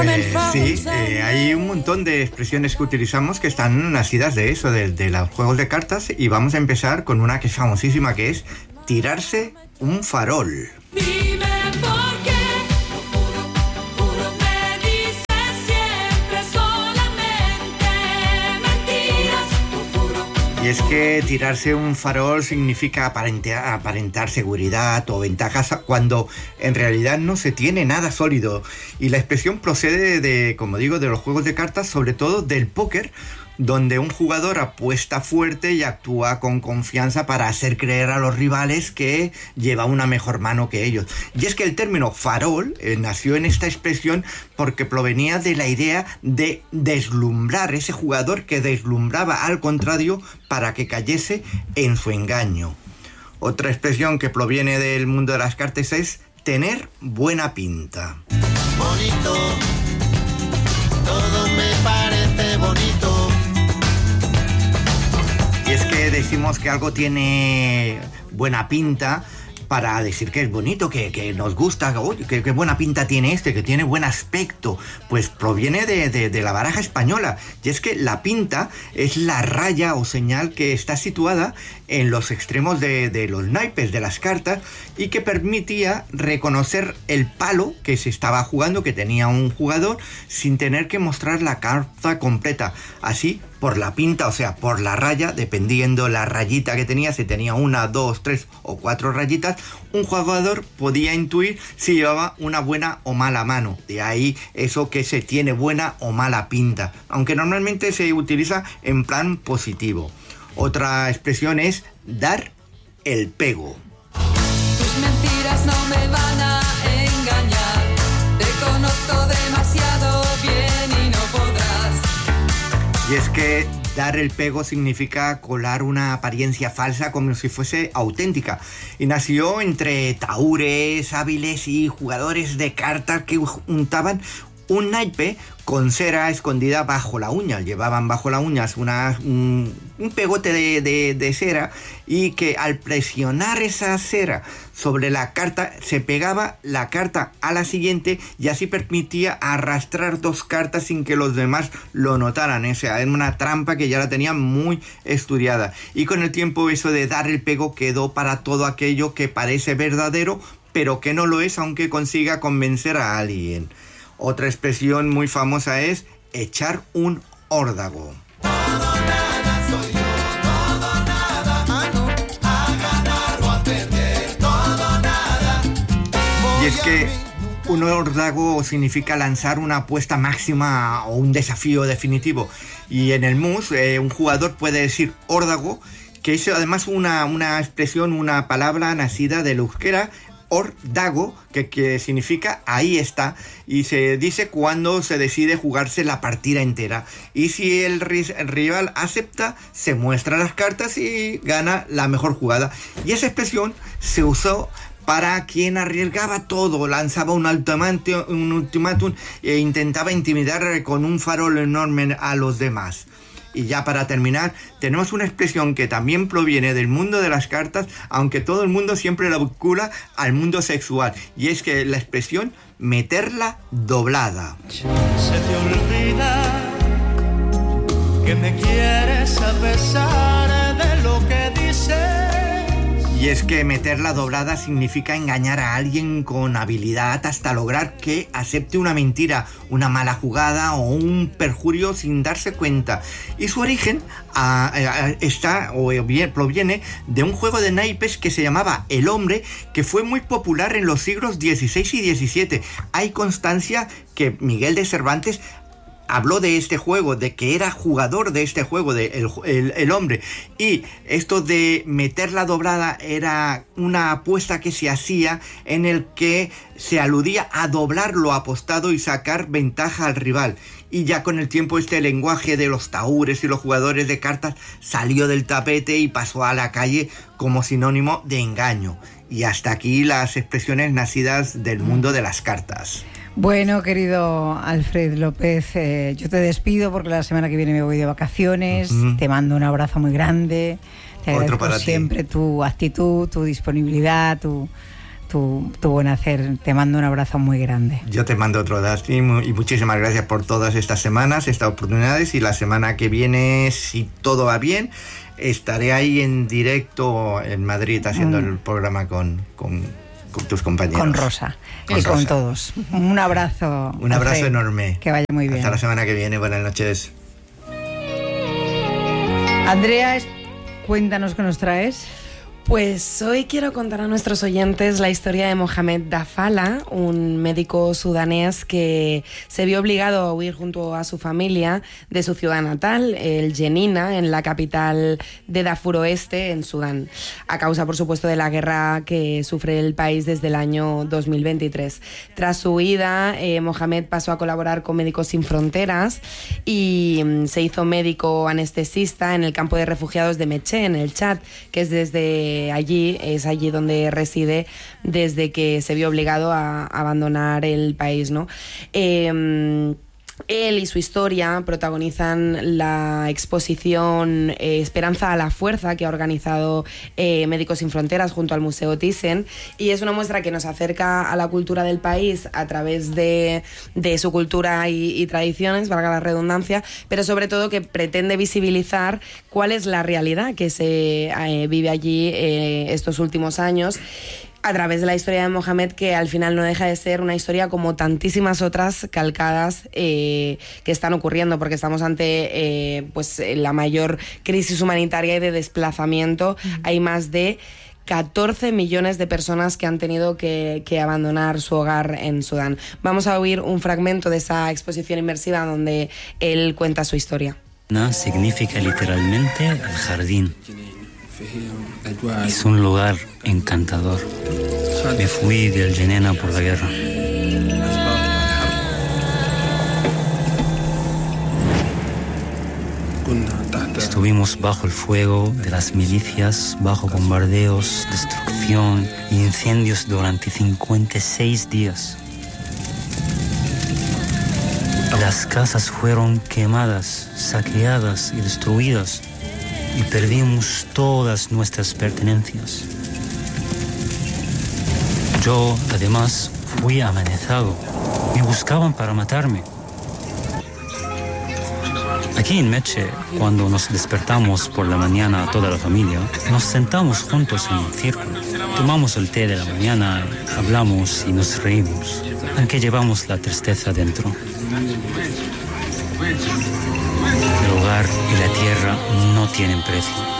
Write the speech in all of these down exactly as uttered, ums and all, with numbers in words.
Eh, sí, eh, hay un montón de expresiones que utilizamos que están nacidas de eso, de, de los juegos de cartas, y vamos a empezar con una que es famosísima, que es tirarse un farol. Dime por qué, lo juro, juro, me dices siempre solamente mentiras, lo juro. Y es que tirarse un farol significa aparentar, aparentar seguridad o ventajas cuando en realidad no se tiene nada sólido. Y la expresión procede de, como digo, de los juegos de cartas, sobre todo del póker, donde un jugador apuesta fuerte y actúa con confianza para hacer creer a los rivales que lleva una mejor mano que ellos. Y es que el término farol eh, nació en esta expresión porque provenía de la idea de deslumbrar, ese jugador que deslumbraba al contrario para que cayese en su engaño. Otra expresión que proviene del mundo de las cartas es tener buena pinta. Bonito, todo me parece bonito. Y es que decimos que algo tiene buena pinta para decir que es bonito, que, que nos gusta, oye, que, que buena pinta tiene este, que tiene buen aspecto. Pues proviene de, de, de la baraja española. Y es que la pinta es la raya o señal que está situada en los extremos de, de los naipes de las cartas y que permitía reconocer el palo que se estaba jugando, que tenía un jugador, sin tener que mostrar la carta completa. Así, por la pinta, o sea, por la raya, dependiendo la rayita que tenía, si tenía una, dos, tres o cuatro rayitas, un jugador podía intuir si llevaba una buena o mala mano. De ahí eso que se tiene buena o mala pinta, aunque normalmente se utiliza en plan positivo. Otra expresión es dar el pego. Tus mentiras no me van a engañar, te conozco demasiado bien y no podrás. Y es que dar el pego significa colar una apariencia falsa como si fuese auténtica. Y nació entre taúres, hábiles y jugadores de cartas que untaban un naipe con cera escondida bajo la uña. Llevaban bajo la uña una, un, un pegote de, de, de cera, y que al presionar esa cera sobre la carta se pegaba la carta a la siguiente y así permitía arrastrar dos cartas sin que los demás lo notaran. O sea, era una trampa que ya la tenían muy estudiada. Y con el tiempo eso de dar el pego quedó para todo aquello que parece verdadero pero que no lo es, aunque consiga convencer a alguien. Otra expresión muy famosa es echar un órdago. Todo nada soy yo, todo nada, mano, a ganar o a perder, todo nada. Y es que un órdago significa lanzar una apuesta máxima o un desafío definitivo. Y en el mus, eh, un jugador puede decir órdago, que es además una, una expresión, una palabra nacida del euskera, órdago, que, que significa ahí está, y se dice cuando se decide jugarse la partida entera. Y si el, ri- el rival acepta, se muestran las cartas y gana la mejor jugada. Y esa expresión se usó para quien arriesgaba todo, lanzaba un ultimátum, un ultimátum e intentaba intimidar con un farol enorme a los demás. Y ya para terminar, tenemos una expresión que también proviene del mundo de las cartas, aunque todo el mundo siempre la vincula al mundo sexual, y es que la expresión meterla doblada. Se te olvida que me quieres a pesar de lo que dices. Y es que meterla doblada significa engañar a alguien con habilidad hasta lograr que acepte una mentira, una mala jugada o un perjurio sin darse cuenta. Y su origen a, a, está o bien, proviene de un juego de naipes que se llamaba El Hombre, que fue muy popular en los siglos dieciséis y diecisiete. Hay constancia que Miguel de Cervantes habló de este juego, de que era jugador de este juego, de el, el, el hombre. Y esto de meter la doblada era una apuesta que se hacía en el que se aludía a doblar lo apostado y sacar ventaja al rival. Y ya con el tiempo este lenguaje de los taúres y los jugadores de cartas salió del tapete y pasó a la calle como sinónimo de engaño. Y hasta aquí las expresiones nacidas del mundo de las cartas. Bueno, querido Alfred López, eh, yo te despido porque la semana que viene me voy de vacaciones. Uh-huh. Te mando un abrazo muy grande. Te agradezco siempre tu actitud, tu disponibilidad, tu, tu, tu buen hacer. Te mando un abrazo muy grande. Yo te mando otro, Dusty, y muchísimas gracias por todas estas semanas, estas oportunidades, y la semana que viene, si todo va bien, estaré ahí en directo en Madrid haciendo mm. el programa con, con, con tus compañeros. Con Rosa con y Rosa. con todos. Un abrazo. Un abrazo Alfred. enorme. Que vaya muy bien. Hasta la semana que viene. Buenas noches. Andrea, cuéntanos qué nos traes. Pues hoy quiero contar a nuestros oyentes la historia de Mohamed Dafala, un médico sudanés que se vio obligado a huir junto a su familia de su ciudad natal, el Jenina, en la capital de Darfur Oeste, en Sudán, a causa, por supuesto, de la guerra que sufre el país desde el año dos mil veintitrés. Tras su huida, eh, Mohamed pasó a colaborar con Médicos Sin Fronteras y mm, se hizo médico anestesista en el campo de refugiados de Meché, en el Chad, que es desde allí, es allí donde reside desde que se vio obligado a abandonar el país, ¿no? Eh, Él y su historia protagonizan la exposición eh, Esperanza a la Fuerza, que ha organizado eh, Médicos Sin Fronteras junto al Museo Thyssen, y es una muestra que nos acerca a la cultura del país a través de, de su cultura y, y tradiciones, valga la redundancia, pero sobre todo que pretende visibilizar cuál es la realidad que se eh, vive allí eh, estos últimos años, a través de la historia de Mohamed, que al final no deja de ser una historia como tantísimas otras calcadas eh, que están ocurriendo, porque estamos ante eh, pues la mayor crisis humanitaria y de desplazamiento. Mm. Hay más de catorce millones de personas que han tenido que, que abandonar su hogar en Sudán. Vamos a oír un fragmento de esa exposición inmersiva donde él cuenta su historia. Na significa literalmente el jardín. Es un lugar encantador. Me fui del Jenina por la guerra. Estuvimos bajo el fuego de las milicias, bajo bombardeos, destrucción y incendios durante cincuenta y seis días. Las casas fueron quemadas, saqueadas y destruidas, y perdimos todas nuestras pertenencias. Yo, además, fui amenazado. Me buscaban para matarme. Aquí en Meche, cuando nos despertamos por la mañana toda la familia, nos sentamos juntos en un círculo. Tomamos el té de la mañana, hablamos y nos reímos, aunque llevamos la tristeza dentro. El hogar y la tierra no tienen precio.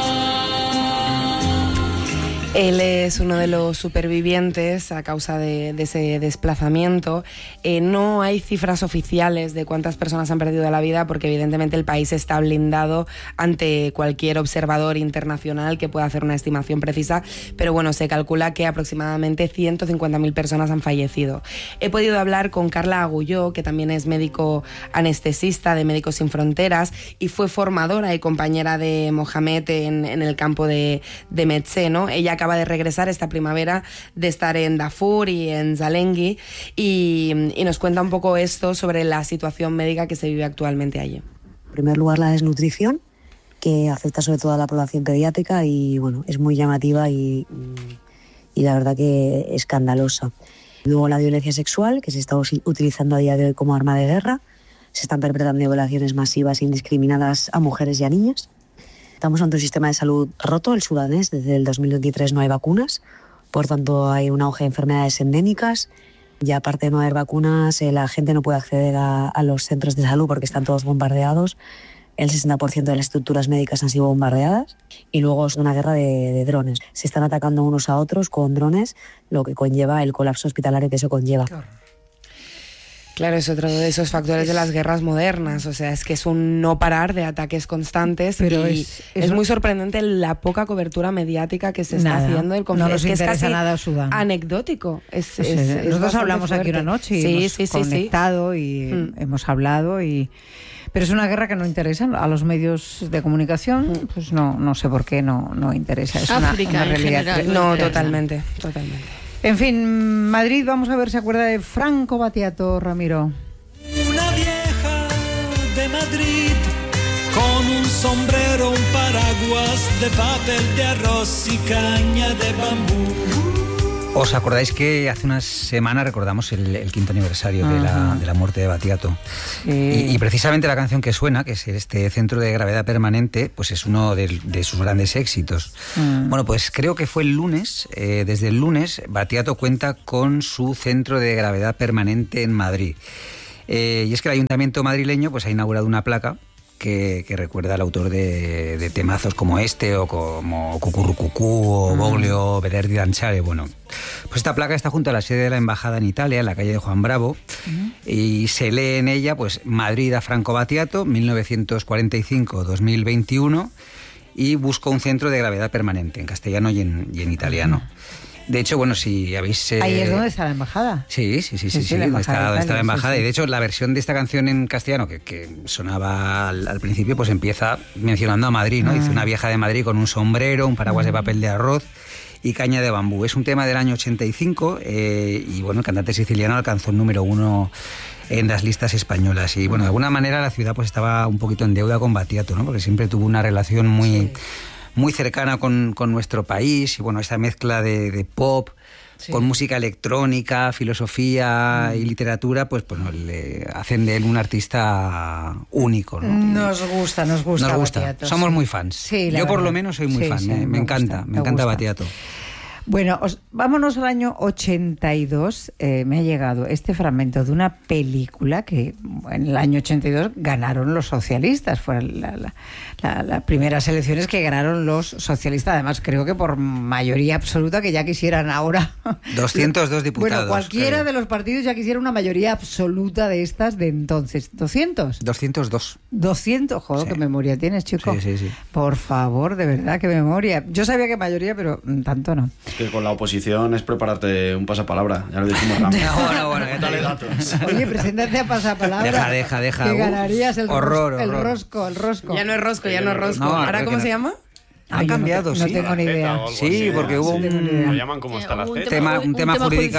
Él es uno de los supervivientes a causa de, de ese desplazamiento. Eh, no hay cifras oficiales de cuántas personas han perdido la vida, porque evidentemente el país está blindado ante cualquier observador internacional que pueda hacer una estimación precisa, pero bueno, se calcula que aproximadamente ciento cincuenta mil personas han fallecido. He podido hablar con Carla Agulló, que también es médico anestesista de Médicos Sin Fronteras y fue formadora y compañera de Mohamed en, en el campo de, de Meché, ¿no? Ella acaba de regresar esta primavera de estar en Darfur y en Zalengui y, y nos cuenta un poco esto sobre la situación médica que se vive actualmente allí. En primer lugar, la desnutrición, que afecta sobre todo a la población pediátrica y bueno, es muy llamativa y, y la verdad que escandalosa. Luego la violencia sexual, que se está utilizando a día de hoy como arma de guerra. Se están perpetrando violaciones masivas e indiscriminadas a mujeres y a niñas. Estamos ante un sistema de salud roto, el sudanés. Desde el dos mil veintitrés no hay vacunas, por tanto hay un auge de enfermedades endémicas. Y aparte de no haber vacunas, eh, la gente no puede acceder a, a los centros de salud porque están todos bombardeados. El sesenta por ciento de las estructuras médicas han sido bombardeadas. Y luego es una guerra de, de drones. Se están atacando unos a otros con drones, lo que conlleva el colapso hospitalario que eso conlleva. Claro, es otro de esos factores de las guerras modernas, o sea, es que es un no parar de ataques constantes. Pero y es, es, es muy sorprendente la poca cobertura mediática que se está nada, haciendo del conflicto. No nos es que interesa es casi nada Sudán. Anecdótico. Es, pues es, es, es nosotros hablamos fuerte. aquí una noche y sí, hemos sí, sí, conectado sí. y mm. hemos hablado y... Pero es una guerra que no interesa a los medios de comunicación, pues no, no sé por qué no, no interesa. Es África, una, una realidad. general, que, no, totalmente, totalmente. En fin, Madrid, vamos a ver si se acuerda de Franco Battiato, Ramiro. Una vieja de Madrid con un sombrero, un paraguas de papel de arroz y caña de bambú. ¿Os acordáis que hace unas semanas recordamos el, el quinto aniversario de la, de la muerte de Battiato? Sí. Y, y precisamente la canción que suena, que es este Centro de Gravedad Permanente, pues es uno de, de sus grandes éxitos. Mm. Bueno, pues creo que fue el lunes, eh, desde el lunes, Battiato cuenta con su Centro de Gravedad Permanente en Madrid. Eh, y es que el Ayuntamiento madrileño pues ha inaugurado una placa Que, que recuerda al autor de, de temazos como este, o como Cucurrucucú, o Boglio, Vederdi Danciare. Bueno, pues esta placa está junto a la sede de la embajada en Italia, en la calle de Juan Bravo, uh-huh. y se lee en ella, pues, Madrid a Franco Battiato, mil novecientos cuarenta y cinco a dos mil veintiuno, y busco un centro de gravedad permanente, en castellano y en, y en italiano. Uh-huh. De hecho, bueno, si habéis... Eh... ¿Ahí es donde está la embajada? Sí, sí, sí, sí, sí, sí la embajada está, Italia, está la embajada. sí, sí. Y de hecho, la versión de esta canción en castellano, que, que sonaba al, al principio, pues empieza mencionando a Madrid, ¿no? Ah. Dice una vieja de Madrid con un sombrero, un paraguas ah. de papel de arroz y caña de bambú. Es un tema del año ochenta y cinco eh, y, bueno, el cantante siciliano alcanzó el número uno en las listas españolas. Y, bueno, de alguna manera la ciudad pues estaba un poquito en deuda con Battiato, ¿no? Porque siempre tuvo una relación muy, sí. muy cercana con, con nuestro país y, bueno, esta mezcla de, de pop... Sí. Con música electrónica, filosofía mm. y literatura, pues, pues no, le hacen de él un artista único, ¿no? Nos gusta, nos gusta. Nos gusta. Battiato, Somos sí. muy fans. Sí, Yo por verdad. lo menos soy muy sí, fan, sí, me, me, me encanta, gusta, me encanta gusta. Battiato. Bueno, os, vámonos al año ochenta y dos. Eh, me ha llegado este fragmento de una película que en el año ochenta y dos ganaron los socialistas. Fueron las la, la, la primeras elecciones que ganaron los socialistas. Además, creo que por mayoría absoluta, que ya quisieran ahora... doscientos dos diputados. Bueno, cualquiera creo. de los partidos ya quisiera una mayoría absoluta de estas de entonces. ¿doscientos? doscientos dos. ¿doscientos? Joder, sí. qué memoria tienes, chico. Sí, sí, sí. Por favor, de verdad, qué memoria. Yo sabía que mayoría, pero tanto no. Que con la oposición es prepararte un pasapalabra, ya lo dijimos Ramos. bueno, bueno, que dale datos. Oye, preséntate a pasapalabra. Deja, deja, deja. Que ganarías el, horror, ros, el horror. rosco, el rosco. Ya no es rosco, ya no es rosco. No, ¿Ahora cómo no. se llama? Ha Ay, cambiado, no, sí. No tengo ni idea. Sí, porque hubo sí. un... Lo llaman como está la un Z. tema, un, un tema, tema jurídico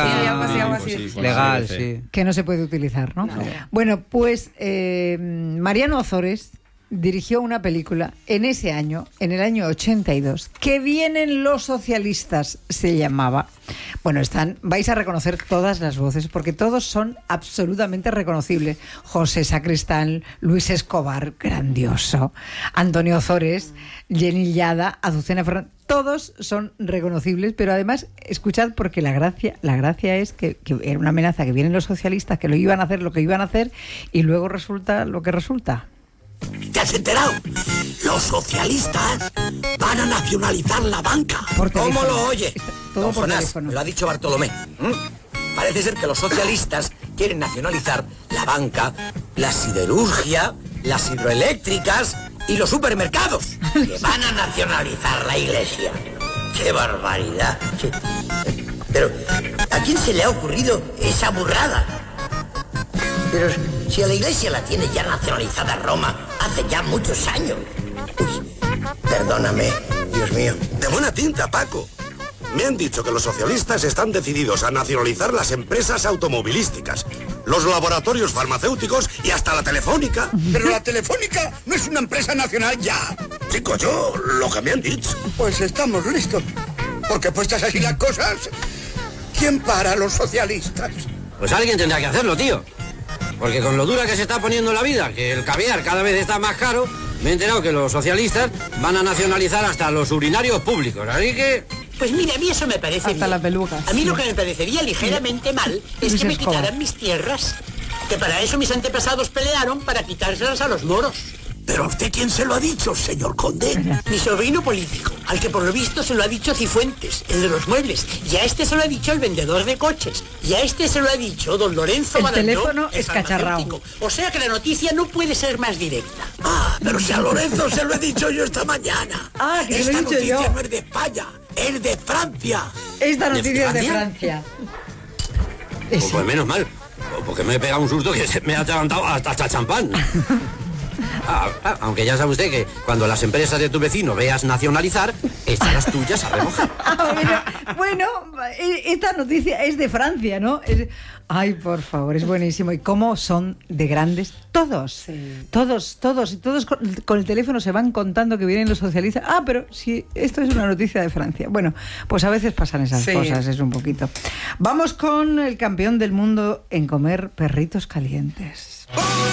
legal, sí. Que no se puede utilizar, ¿no? no. Bueno, pues eh, Mariano Ozores dirigió una película en ese año, en el año ochenta y dos, Que vienen los socialistas, se llamaba. Bueno, están, vais a reconocer todas las voces, porque todos son absolutamente reconocibles. José Sacristán, Luis Escobar, grandioso, Antonio Ozores, Jenny Llada, Azucena Fernández, todos son reconocibles, pero además, escuchad, porque la gracia, la gracia es que, que era una amenaza, que vienen los socialistas, que lo iban a hacer, lo que iban a hacer, y luego resulta lo que resulta. ¿Te has enterado? Los socialistas van a nacionalizar la banca. ¿Cómo lo oye? Todo Don por Jonás, teléfono. me lo ha dicho Bartolomé. ¿Mm? Parece ser que los socialistas quieren nacionalizar la banca, la siderurgia, las hidroeléctricas y los supermercados. Que van a nacionalizar la iglesia. ¡Qué barbaridad! Sí. Pero, ¿a quién se le ha ocurrido esa burrada? Pero si a la iglesia la tiene ya nacionalizada Roma hace ya muchos años. Uy, perdóname, Dios mío. De buena tinta, Paco. Me han dicho que los socialistas están decididos a nacionalizar las empresas automovilísticas, los laboratorios farmacéuticos y hasta la Telefónica. Pero la Telefónica no es una empresa nacional ya. Chico, yo lo que me han dicho. Pues estamos listos. Porque puestas así las cosas, ¿quién para a los socialistas? Pues alguien tendrá que hacerlo, tío. Porque con lo dura que se está poniendo la vida, que el caviar cada vez está más caro, me he enterado que los socialistas van a nacionalizar hasta los urinarios públicos. Así que... Pues mira, a mí eso me parece Hasta bien. las pelucas. A mí lo que me parecería ligeramente mal es que me quitaran mis tierras. Que para eso mis antepasados pelearon, para quitárselas a los moros. ¿Pero a usted quién se lo ha dicho, señor conde? Mi sobrino político, al que por lo visto se lo ha dicho Cifuentes, el de los muebles. Y a este se lo ha dicho el vendedor de coches. Y a este se lo ha dicho don Lorenzo El Badañón, teléfono el es cacharrao. farmacéutico. O sea que la noticia no puede ser más directa. Ah, pero si a Lorenzo se lo he dicho yo esta mañana. Ah, que esta se lo he dicho noticia yo. no es de España, es de Francia. Esta noticia es de Francia. Pues, pues menos mal, porque me he pegado un susto que se me ha atragantado hasta, hasta champán. Ah, ah, aunque ya sabe usted que cuando las empresas de tu vecino veas nacionalizar, echan las tuyas a remojar. Ah, bueno, bueno, esta noticia es de Francia, ¿no? Es- ay, por favor, es buenísimo. Y cómo son de grandes todos. Sí. Todos, todos. Y todos con, con el teléfono se van contando que vienen los socialistas. Ah, pero si esto es una noticia de Francia. Bueno, pues a veces pasan esas Sí. cosas, es un poquito. Vamos con el campeón del mundo en comer perritos calientes.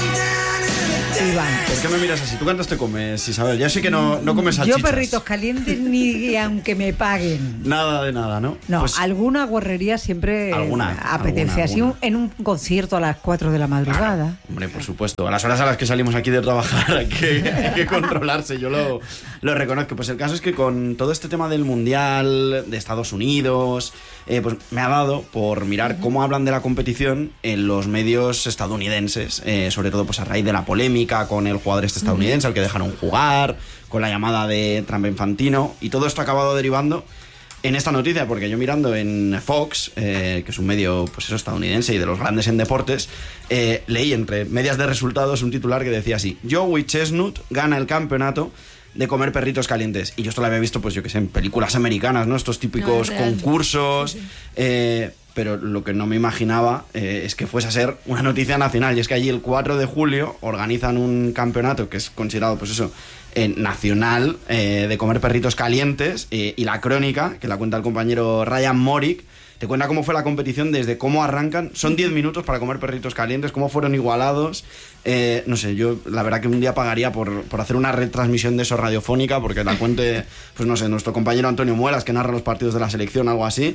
Iván. ¿Por qué me miras así? ¿Tú cuántos te comes, Isabel? Ya sé que no, no comes salchichas. Yo perritos calientes ni aunque me paguen. Nada de nada, ¿no? No, Pues, alguna guarrería siempre Alguna, apetece. alguna, Así alguna. un- en un concierto a las cuatro de la madrugada. hombre, por supuesto. A las horas a las que salimos aquí de trabajar hay que, hay que controlarse. Yo lo, lo reconozco. Pues el caso es que con todo este tema del Mundial, de Estados Unidos, eh, pues me ha dado por mirar cómo hablan de la competición en los medios estadounidenses. Eh, sobre todo pues a raíz de la polémica con el jugador este estadounidense, al que dejaron jugar, con la llamada de Trump Infantino. Y todo esto ha acabado derivando en esta noticia, porque yo mirando en Fox, eh, que es un medio pues eso, estadounidense y de los grandes en deportes, eh, leí entre medias de resultados un titular que decía así: Joey Chestnut gana el campeonato de comer perritos calientes. Y yo esto lo había visto, pues yo que sé, en películas americanas, ¿no? Estos típicos No, es real. concursos. eh, pero lo que no me imaginaba eh, es que fuese a ser una noticia nacional. Y es que allí el cuatro de julio organizan un campeonato que es considerado, pues eso, eh, nacional, eh, de comer perritos calientes. eh, y la crónica, que la cuenta el compañero Ryan Morick, te cuenta cómo fue la competición, desde cómo arrancan. Son diez minutos para comer perritos calientes, cómo fueron igualados. Eh, no sé, yo la verdad que un día pagaría por, por hacer una retransmisión de eso radiofónica, porque la cuente, pues no sé, nuestro compañero Antonio Muelas, que narra los partidos de la selección, algo así.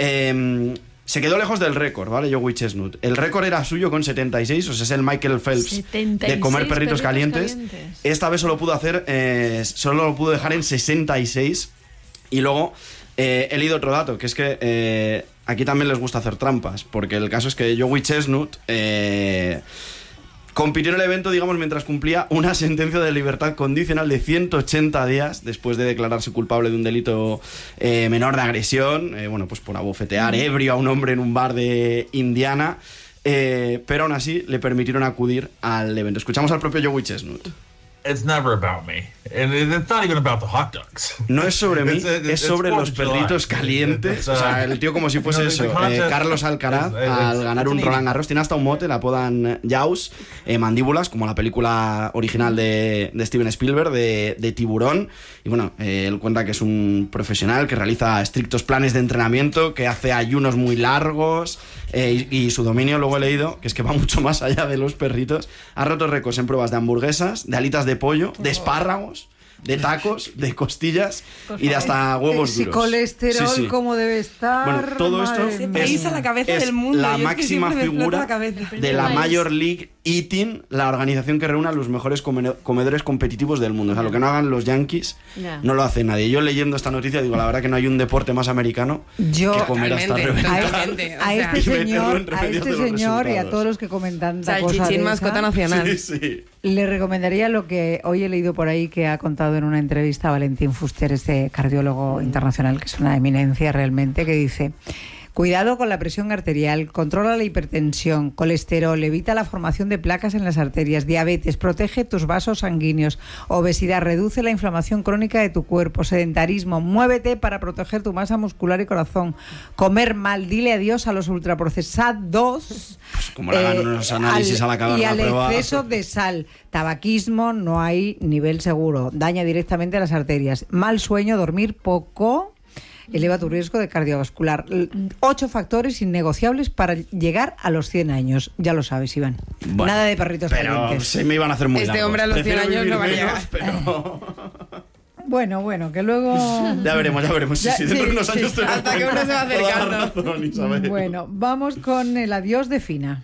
Eh, se quedó lejos del récord, ¿vale? Joey Chestnut. El récord era suyo con setenta y seis, o sea, es el Michael Phelps setenta y de comer seis perritos, perritos calientes. calientes. Esta vez solo pudo hacer, eh, solo lo pudo dejar en sesenta y seis. Y luego eh, he leído otro dato, que es que eh, aquí también les gusta hacer trampas, porque el caso es que Joey Chestnut eh, compitió en el evento, digamos, mientras cumplía una sentencia de libertad condicional de ciento ochenta días después de declararse culpable de un delito eh, menor de agresión, eh, bueno, pues por abofetear ebrio a un hombre en un bar de Indiana, eh, pero aún así le permitieron acudir al evento. Escuchamos al propio Joey Chestnut. It's never about me. And it's not even about the hot dogs. No es sobre mí, It's- it's- es sobre it's los Fourth of July. perritos calientes. It's, O sea, uh, el tío como si fuese you know, eso. the contest eh, Carlos Alcaraz, is- is- al ganar it's un an Roland easy- Garros, tiene hasta un mote, le apodan Jaws, eh, mandíbulas, como la película original de, de Steven Spielberg, de, de Tiburón. Y bueno, eh, él cuenta que es un profesional que realiza estrictos planes de entrenamiento, que hace ayunos muy largos, eh, y, y su dominio, luego he leído, que es que va mucho más allá de los perritos. Ha roto récords en pruebas de hamburguesas, de alitas de pollo, de espárragos, de tacos, de costillas y de hasta huevos Ese duros. colesterol, Sí, sí. ¿cómo debe estar? Bueno, todo esto Madre Se mía. paisa la cabeza es del mundo. la Yo es que máxima siempre me explota figura la cabeza. de la Major League Eating, la organización que reúne a los mejores come- comedores competitivos del mundo. O sea, lo que no hagan los Yankees Ya. no lo hace nadie. Yo leyendo esta noticia digo, la verdad que no hay un deporte más americano Yo- que comer hasta Totalmente, reventar. totalmente. O A sea, este y meterlo señor, entre a medias este de los señor y a resultados. todos los que comentan tanta cosa Salchichín de mascota esa, nacional. Sí, sí. le recomendaría lo que hoy he leído por ahí, que ha contado en una entrevista a Valentín Fuster, este cardiólogo internacional, que es una eminencia realmente, que dice: cuidado con la presión arterial, controla la hipertensión, colesterol, evita la formación de placas en las arterias, diabetes, protege tus vasos sanguíneos, obesidad, reduce la inflamación crónica de tu cuerpo, sedentarismo, muévete para proteger tu masa muscular y corazón, comer mal, dile adiós a los ultraprocesados, Pues como le hagan unos análisis al acabar y la al prueba. exceso de sal, tabaquismo, no hay nivel seguro, daña directamente las arterias, mal sueño, dormir poco, eleva tu riesgo de cardiovascular. L- Ocho factores innegociables para llegar a los cien años. Ya lo sabes, Iván. Bueno, Nada de perritos pero calientes. se me iban a hacer muy Este largos. hombre a los Prefiero cien años vivir no va a menos, llegar. pero... Bueno, bueno, que luego... Ya veremos, ya veremos. Sí, Ya, sí, dentro de sí, unos sí. años tenemos Hasta que uno se va toda la acercando. razón, Isabel. Bueno, vamos con el adiós de Fina.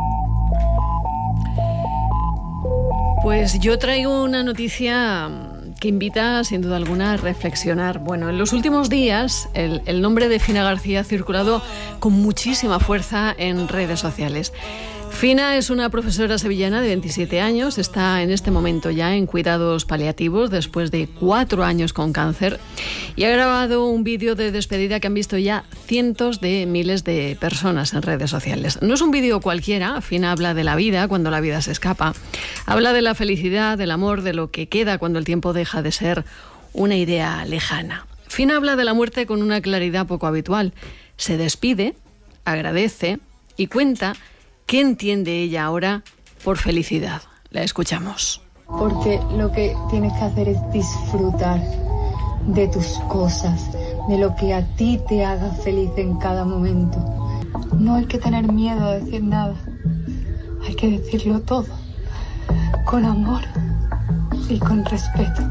Pues yo traigo una noticia mm, que invita sin duda alguna a reflexionar. Bueno, en los últimos días el, el nombre de Fina García ha circulado con muchísima fuerza en redes sociales. Fina es una profesora sevillana de veintisiete años, está en este momento ya en cuidados paliativos después de cuatro años con cáncer y ha grabado un vídeo de despedida que han visto ya cientos de miles de personas en redes sociales. No es un vídeo cualquiera, Fina habla de la vida cuando la vida se escapa, habla de la felicidad, del amor, de lo que queda cuando el tiempo deja de ser una idea lejana. Fina habla de la muerte con una claridad poco habitual. Se despide, agradece y cuenta ¿qué entiende ella ahora por felicidad? La escuchamos. Porque lo que tienes que hacer es disfrutar de tus cosas, de lo que a ti te haga feliz en cada momento. No hay que tener miedo a decir nada, hay que decirlo todo, con amor y con respeto.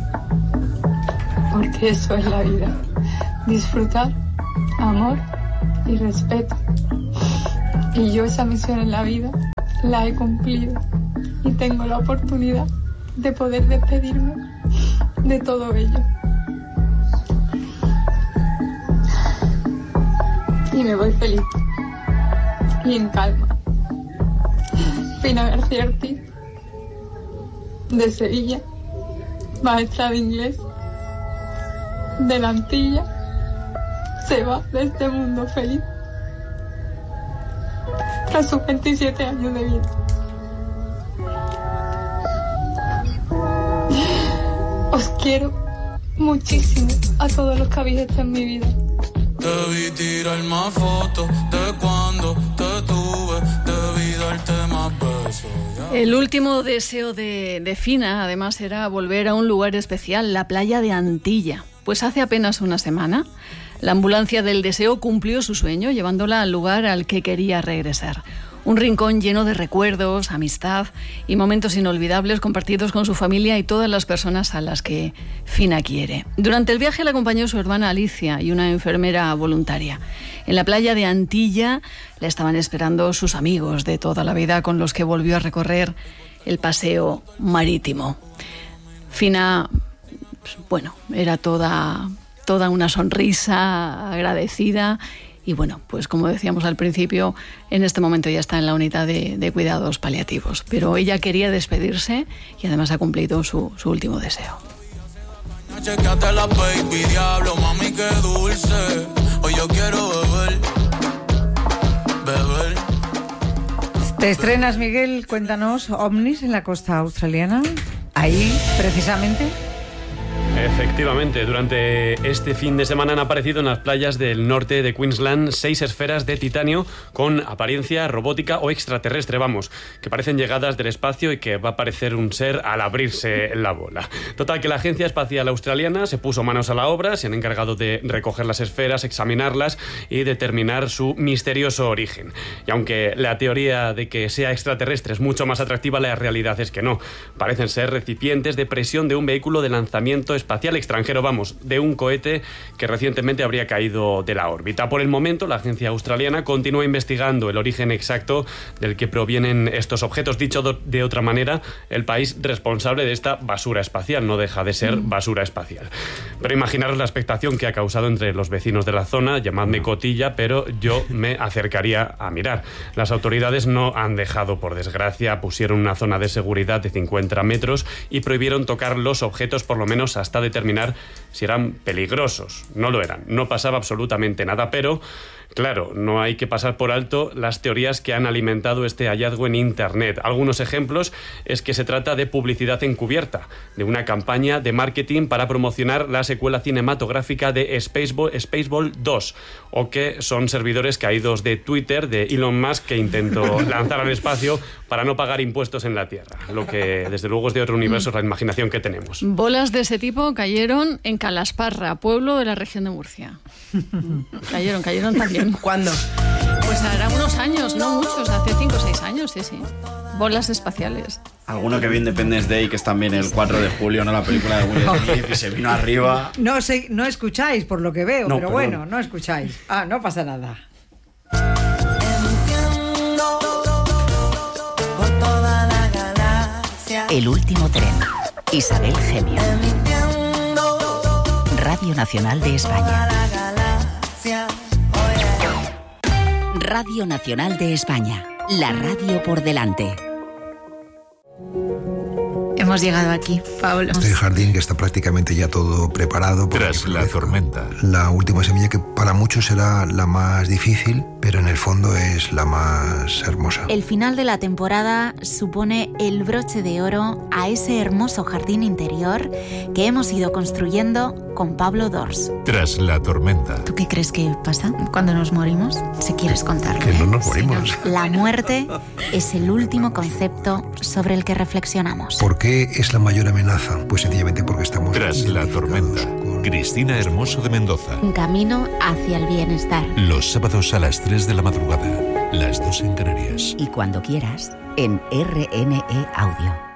Porque eso es la vida, disfrutar, amor y respeto. Y yo esa misión en la vida la he cumplido y tengo la oportunidad de poder despedirme de todo ello. Y me voy feliz y en calma. Fina García Ortiz, de Sevilla, maestra de inglés, de la Antilla, se va de este mundo feliz tras sus veintisiete años de vida. Os quiero muchísimo a todos los que habéis estado en mi vida. Te vi tirar más fotos de cuando te tuve, debí darte más besos. El último deseo de, de Fina, además, era volver a un lugar especial, la playa de Antilla. Pues hace apenas una semana, la ambulancia del deseo cumplió su sueño, llevándola al lugar al que quería regresar. Un rincón lleno de recuerdos, amistad y momentos inolvidables compartidos con su familia y todas las personas a las que Fina quiere. Durante el viaje la acompañó su hermana Alicia y una enfermera voluntaria. En la playa de Antilla la estaban esperando sus amigos de toda la vida con los que volvió a recorrer el paseo marítimo. Fina, bueno, era toda... toda una sonrisa agradecida y bueno, pues como decíamos al principio, en este momento ya está en la unidad de, de cuidados paliativos, pero ella quería despedirse y además ha cumplido su, su último deseo. Chequeate la baby, diablo, mami, qué dulce. Hoy yo quiero beber, beber. Te estrenas, Miguel, cuéntanos, ovnis en la costa australiana, ahí precisamente. Efectivamente, durante este fin de semana han aparecido en las playas del norte de Queensland seis esferas de titanio con apariencia robótica o extraterrestre, vamos, que parecen llegadas del espacio y que va a parecer un ser al abrirse la bola. Total, que la Agencia Espacial Australiana se puso manos a la obra, se han encargado de recoger las esferas, examinarlas y determinar su misterioso origen. Y aunque la teoría de que sea extraterrestre es mucho más atractiva, la realidad es que no. Parecen ser recipientes de presión de un vehículo de lanzamiento espacial extranjero, vamos, de un cohete que recientemente habría caído de la órbita. Por el momento, la agencia australiana continúa investigando el origen exacto del que provienen estos objetos. Dicho de otra manera, el país responsable de esta basura espacial no deja de ser basura espacial. Pero imaginaros la expectación que ha causado entre los vecinos de la zona, llamadme cotilla, pero yo me acercaría a mirar. Las autoridades no han dejado, por desgracia, pusieron una zona de seguridad de cincuenta metros y prohibieron tocar los objetos por lo menos hasta hasta determinar si eran peligrosos. No lo eran, no pasaba absolutamente nada, pero claro, no hay que pasar por alto las teorías que han alimentado este hallazgo en Internet. Algunos ejemplos es que se trata de publicidad encubierta, de una campaña de marketing para promocionar la secuela cinematográfica de Spaceball, Spaceball dos, o que son servidores caídos de Twitter de Elon Musk que intentó lanzar al espacio para no pagar impuestos en la Tierra, lo que desde luego es de otro universo, la imaginación que tenemos. Bolas de ese tipo cayeron en Calasparra, pueblo de la región de Murcia. Cayeron, cayeron también. ¿Cuándo? Pues hará unos años, no muchos, hace cinco o seis años, sí, sí. Bolas espaciales. Alguno que vio Independence Day, que es también el cuatro de julio, ¿no? La película de Will Smith, y se vino arriba. No sé, no escucháis por lo que veo, No, pero perdón. bueno, no escucháis. Ah, no pasa nada. El último tren. Isabel Gemio. Radio Nacional de España. Radio Nacional de España. La radio por delante. Hemos llegado aquí, Pablo. Este jardín que está prácticamente ya todo preparado. Tras la tormenta. La última semilla que para muchos será la más difícil, pero en el fondo es la más hermosa. El final de la temporada supone el broche de oro a ese hermoso jardín interior que hemos ido construyendo con Pablo Dors. Tras la tormenta. ¿Tú qué crees que pasa cuando nos morimos? Si quieres contarlo. Que no nos morimos. Si no, la muerte es el último concepto sobre el que reflexionamos. ¿Por qué es la mayor amenaza? Pues sencillamente porque estamos... Tras la tormenta. Cristina Hermoso de Mendoza. Un camino hacia el bienestar. Los sábados a las tres de la madrugada, las dos en Canarias. Y cuando quieras, en R N E Audio.